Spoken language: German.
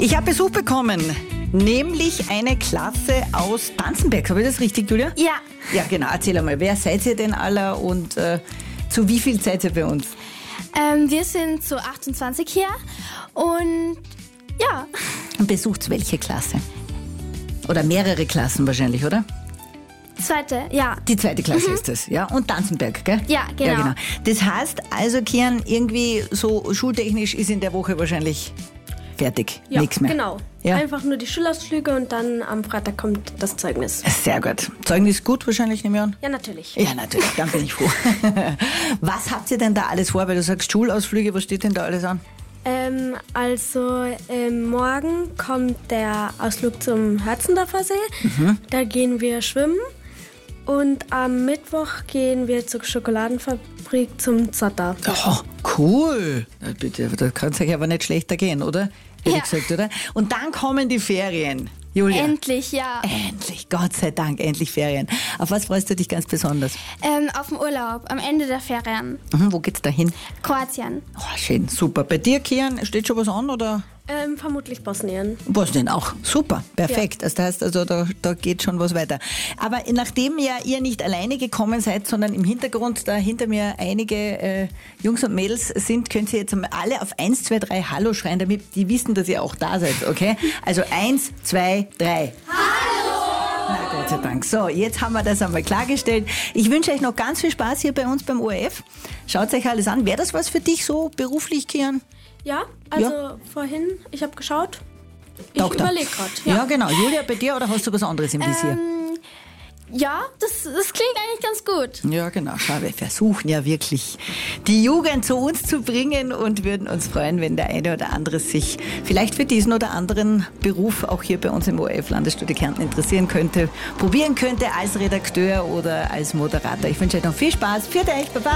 Ich habe Besuch bekommen, nämlich eine Klasse aus Tanzenberg. Habe ich das richtig, Julia? Ja. Ja, genau. Erzähl einmal, wer seid ihr denn alle und zu wie viel seid ihr bei uns? Wir sind zu 28 hier und ja. Und besucht welche Klasse? Oder mehrere Klassen wahrscheinlich, oder? Zweite, ja. Die zweite Klasse ist das, ja? Und Tanzenberg, gell? Ja, genau. Ja, genau. Das heißt also, Kian, irgendwie so schultechnisch ist in der Woche wahrscheinlich fertig. Ja, Nichts mehr. genau. Ja. Einfach nur die Schulausflüge und dann am Freitag kommt das Zeugnis. Sehr gut. Zeugnis gut wahrscheinlich, nehme ich an? Ja, natürlich. Ja, natürlich, dann bin ich froh. Was habt ihr denn da alles vor? Weil du sagst Schulausflüge, was steht denn da alles an? Morgen kommt der Ausflug zum Hörzendorfer See. Da gehen wir schwimmen. Und am Mittwoch gehen wir zur Schokoladenfabrik zum Zotter. Oh, cool. Na bitte, da kann es euch aber nicht schlechter gehen, oder? Hätte Ja. ich gesagt, oder? Und dann kommen die Ferien. Julia. Endlich, ja. Endlich, Gott sei Dank, endlich Ferien. Auf was freust du dich ganz besonders? Auf dem Urlaub, am Ende der Ferien. Wo geht's da hin? Kroatien. Oh, schön, super. Bei dir, Kian, steht schon was an, oder? Vermutlich Bosnien. Bosnien auch. Super, perfekt. Das heißt, also da geht schon was weiter. Aber nachdem ja ihr nicht alleine gekommen seid, sondern im Hintergrund da hinter mir einige Jungs und Mädels sind, könnt ihr jetzt mal alle auf 1, 2, 3 Hallo schreien, damit die wissen, dass ihr auch da seid, okay? Also 1, 2, 3. Na, Gott sei Dank. So, jetzt haben wir das einmal klargestellt. Ich wünsche euch noch ganz viel Spaß hier bei uns beim ORF. Schaut euch alles an. Wäre das was für dich so beruflich, Kian? Ja, also vorhin, ich habe geschaut. Ich Doktor. überlege gerade. Ja, genau. Julia, bei dir oder hast du was anderes im Visier? Ja, das klingt eigentlich ganz gut. Ja, genau. Schau, wir versuchen ja wirklich, die Jugend zu uns zu bringen und würden uns freuen, wenn der eine oder andere sich vielleicht für diesen oder anderen Beruf auch hier bei uns im ORF Landesstudio Kärnten interessieren könnte, probieren könnte als Redakteur oder als Moderator. Ich wünsche euch noch viel Spaß. Für euch, Baba.